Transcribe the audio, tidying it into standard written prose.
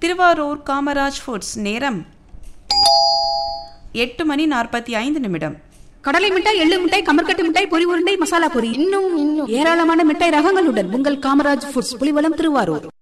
Thiruvarur Kamaraj foods. நேரம் 8:45. கடலை மிட்டாய், எள்ளு மிட்டாய், கமர்கட்டு மிட்டாய், பொரி உருண்டை, மசாலா பொரி, இன்னும் ஏராளமான மிட்டாய் ரகங்களுடன் உங்கள் காமராஜ் ஃபுட்ஸ், புலிவலம், திருவாரூர்.